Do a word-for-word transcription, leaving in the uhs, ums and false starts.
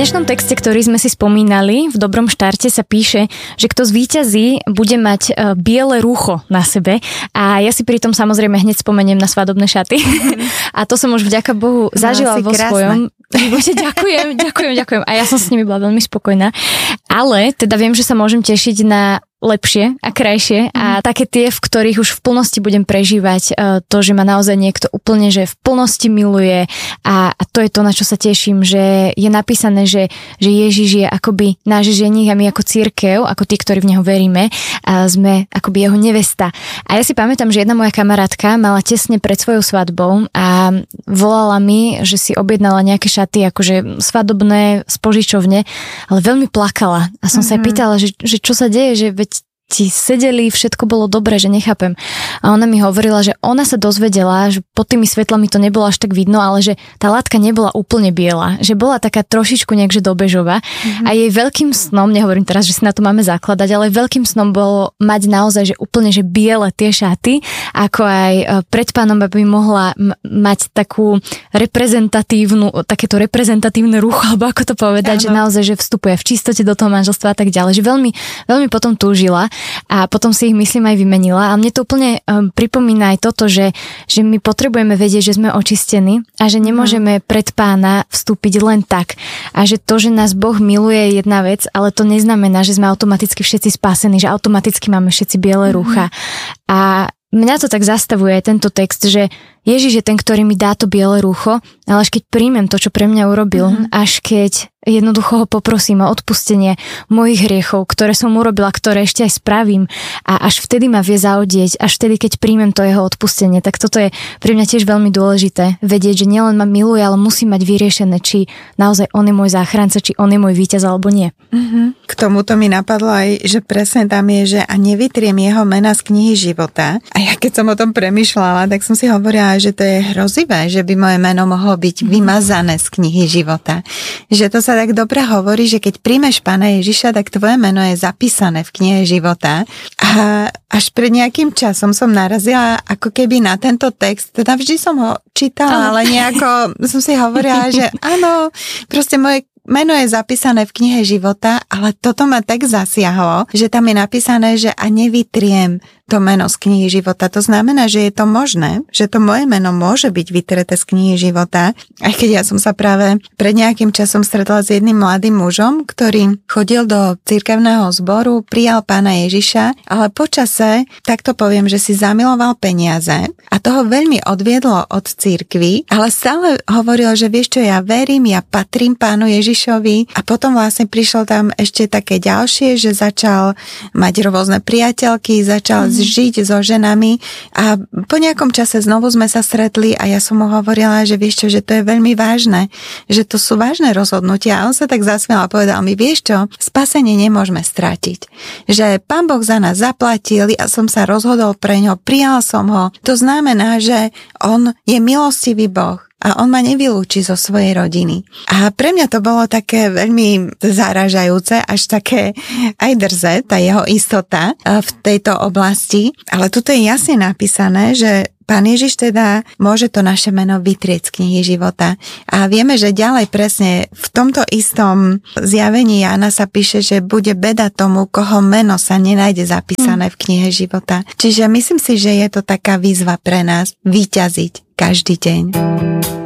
dnešnom texte, ktorý sme si spomínali, v dobrom štarte sa píše, že kto zvíťazí, bude mať uh, biele rúcho na sebe a ja si pri tom samozrejme hneď spomeniem na svadobné šaty. Mm. A to som už vďaka Bohu zažila no, vo krásne. svojom živote. Ďakujem, ďakujem, ďakujem. A ja som s nimi bola veľmi spokojná. Ale teda viem, že sa môžem tešiť na lepšie a krajšie a mm. také tie, v ktorých už v plnosti budem prežívať uh, to, že ma naozaj niekto úplne, že v plnosti miluje a, a to je to, na čo sa teším, že je napísané, že, že Ježiš je akoby náš ženích a my ako cirkev, ako tí, ktorí v neho veríme, a sme akoby jeho nevesta. A ja si pamätám, že jedna moja kamarátka mala tesne pred svojou svadbou a volala mi, že si objednala nejaké šaty, akože svadobné z požičovne, ale veľmi plakala a som mm-hmm. sa jej pýtala, že, že čo sa deje, že veď ti sedeli, všetko bolo dobré, že nechápem. A ona mi hovorila, že ona sa dozvedela, že pod tými svetlami to nebolo až tak vidno, ale že tá látka nebola úplne biela, že bola taká trošičku nejakže do bežová. Mm-hmm. A jej veľkým snom, nehovorím teraz, že si na to máme zakladať, ale veľkým snom bolo mať naozaj, že úplne, že biele tie šaty, ako aj pred pánom, aby mohla m- mať takú reprezentatívnu, takéto reprezentatívne rucho, alebo ako to povedať, ano. Že naozaj, že vstupuje v čistote do toho manželstva a tak ďalej, že veľmi, veľmi potom túžila. A potom si ich, myslím, aj vymenila. A mne to úplne um, pripomína aj toto, že, že my potrebujeme vedieť, že sme očistení a že nemôžeme pred pána vstúpiť len tak. A že to, že nás Boh miluje, je jedna vec, ale to neznamená, že sme automaticky všetci spásení, že automaticky máme všetci biele rúcha. Mm-hmm. A mňa to tak zastavuje aj tento text, že Ježiš je ten, ktorý mi dá to biele rúcho, ale až keď príjmem to, čo pre mňa urobil, mm-hmm. až keď jednoducho ho poprosím o odpustenie mojich hriechov, ktoré som urobila, ktoré ešte aj spravím a až vtedy ma vie zaodieť, až vtedy, keď príjmem to jeho odpustenie. Tak toto je pre mňa tiež veľmi dôležité, vedieť, že nielen ma miluje, ale musí mať vyriešené, či naozaj on je môj záchranca, či on je môj víťaz alebo nie. Mm-hmm. K tomuto mi napadlo aj, že presne tam je, že a nevytriem jeho mena z knihy života. A ja keď som o tom premýšľala, tak som si hovorila, že to je hrozivé, že by moje meno mohlo byť vymazané z knihy života. Že to sa tak dobre hovorí, že keď príjmeš Pána Ježiša, tak tvoje meno je zapísané v knihe života. A až pred nejakým časom som narazila ako keby na tento text. Teda vždy som ho čítala, ale nejako som si hovorila, že áno, proste moje meno je zapísané v knihe života, ale toto ma tak zasiahlo, že tam je napísané, že a nevytriem to meno z knihy života. To znamená, že je to možné, že to moje meno môže byť vytreté z knihy života. Aj keď ja som sa práve pred nejakým časom stretla s jedným mladým mužom, ktorý chodil do cirkevného zboru, prijal Pána Ježiša, ale počase, tak to poviem, že si zamiloval peniaze a toho veľmi odviedlo od cirkvi, ale stále hovoril, že vieš čo, ja verím, ja patrím Pánu Ježišovi a potom vlastne prišlo tam ešte také ďalšie, že začal mať rôzne priateľky, začal mm. žiť so ženami a po nejakom čase znovu sme sa stretli a ja som mu hovorila, že vieš čo, že to je veľmi vážne, že to sú vážne rozhodnutia a on sa tak zasmial a povedal mi, vieš čo, spasenie nemôžeme stratiť, že Pán Boh za nás zaplatil a som sa rozhodol pre ňo, prijal som ho, to znamená, že on je milostivý Boh a on ma nevylúči zo svojej rodiny. A pre mňa to bolo také veľmi zarážajúce, až také aj drze, tá jeho istota v tejto oblasti. Ale tuto je jasne napísané, že Pán Ježiš teda môže to naše meno vytrieť z knihy života. A vieme, že ďalej presne v tomto istom zjavení Jána sa píše, že bude beda tomu, koho meno sa nenájde zapísané v knihe života. Čiže myslím si, že je to taká výzva pre nás vyťaziť každý deň.